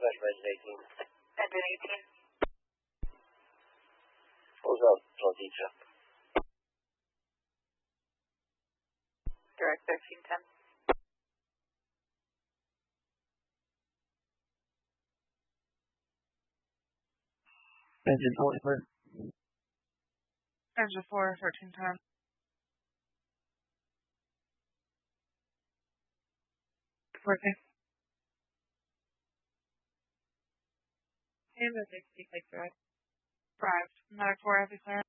18. Engine 18. Close out, Valdezia. Direct 1310. Engine 44. Engine 4, 1310. Working. Canada 60, Lake Drive. Arrived. Medic 4, heavy clearance.